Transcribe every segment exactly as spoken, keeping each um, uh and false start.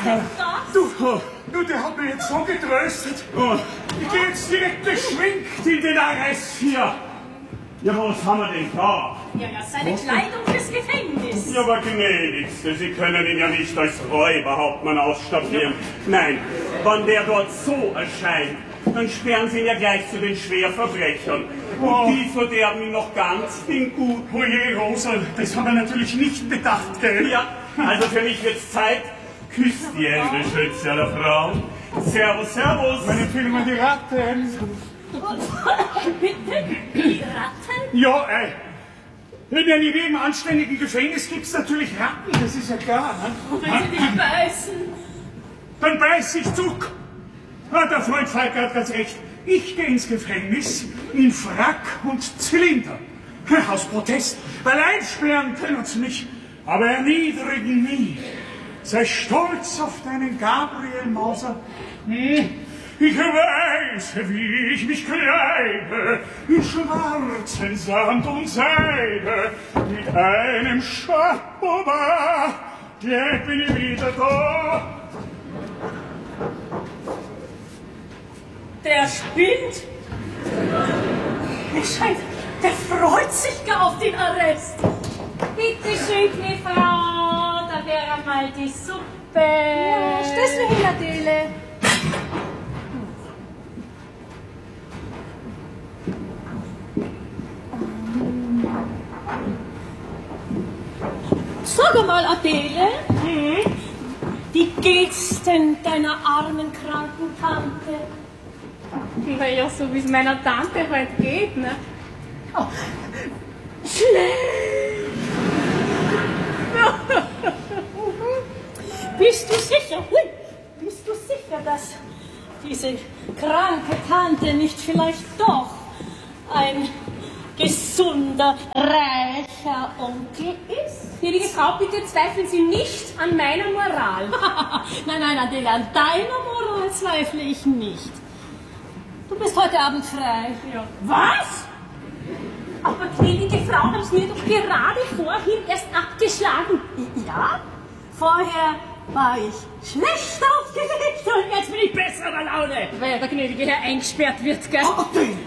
denn das? Du, oh, du, der hat mich jetzt so getröstet. Oh, ich gehe jetzt direkt beschwingt in den Arrest hier. Ja, was haben wir denn da? Ja, ja, seine Kleidung fürs Gefängnis. Ja, aber gnädigste, Sie können ihn ja nicht als Räuberhauptmann ausstaffieren. Nein, wenn der dort so erscheint, dann sperren Sie ihn ja gleich zu den Schwerverbrechern. Und oh. die verderben ihn noch ganz den Guten. Oh je, Rosa, das haben wir natürlich nicht bedacht, gell? Ja, also für mich wird's Zeit. Küsst die Hände, Schütze aller Frau. Servus, servus. Meine Filme, die Ratten. Bitte? Die Ratten? Ja, ey. In jedem anständigen Gefängnis gibt's natürlich Ratten, das ist ja klar. Ne? Wenn sie dich beißen. Dann beiß ich zurück. Ah, der Freund Falk hat ganz recht. Ich gehe ins Gefängnis in Frack und Zylinder. Aus Protest. Weil einsperren können uns nicht, aber erniedrigen nie. Sei stolz auf deinen Gabriel Mauser. Hm. Ich weiß, wie ich mich kleide, in schwarzen Sand und Seide, mit einem Schaboba, gleich bin ich wieder da. Der spinnt. Es scheint, der freut sich gar auf den Arrest. Bitte schön, liebe Frau, da wäre mal die Suppe. Ja, Stößle hin, Adele. Sag mal, Adele, hm? Wie geht's denn deiner armen, kranken Tante? Naja, so wie es meiner Tante halt geht, ne? Oh, schlecht! Bist du sicher, hui, bist du sicher, dass diese kranke Tante nicht vielleicht doch ein gesunder, reicher Onkel ist? Gnädige Frau, bitte zweifeln Sie nicht an meiner Moral. Nein, nein, Adele, an deiner Moral zweifle ich nicht. Du bist heute Abend frei. Ja. Was? Aber gnädige Frau, haben Sie mir doch gerade vorhin erst abgeschlagen. Ja, vorher war ich schlecht aufgelegt und jetzt bin ich besserer Laune. Weil ja der gnädige Herr eingesperrt wird, gell? Oh, okay.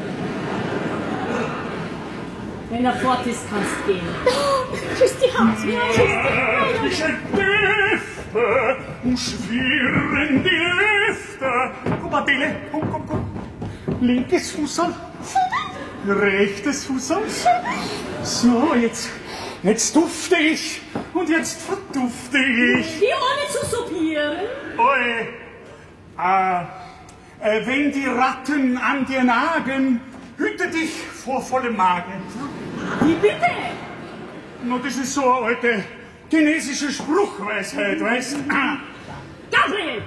Wenn er fort ist, kannst du gehen. Küss die Hand. Ja, küss Magische Düfte umschwirren die Lüfte. Komm, Adele, komm, komm, komm. Linkes Fußerl, rechtes Fußerl. So, jetzt, jetzt dufte ich und jetzt verdufte ich. Wie ohne zu soupieren? Oi, äh, äh, wenn die Ratten an dir nagen, hüte dich vor vollem Magen. Wie bitte? No, das ist so eine alte chinesische Spruchweisheit, weißt du? Ah. Gabriel!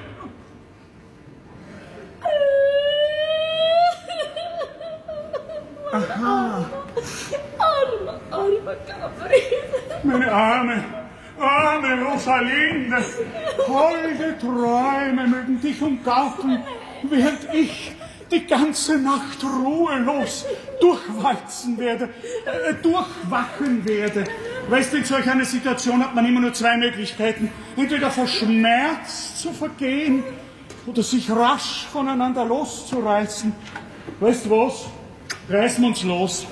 Aha. Armer, armer Gabriel. Meine arme, arme Rosalinde. Holde Träume mögen dich umgarten, während ich die ganze Nacht ruhelos durchwalzen werde, äh, durchwachen werde. Weißt du, in solch einer Situation hat man immer nur zwei Möglichkeiten. Entweder vor Schmerz zu vergehen oder sich rasch voneinander loszureißen. Weißt du was? Reißen wir uns los.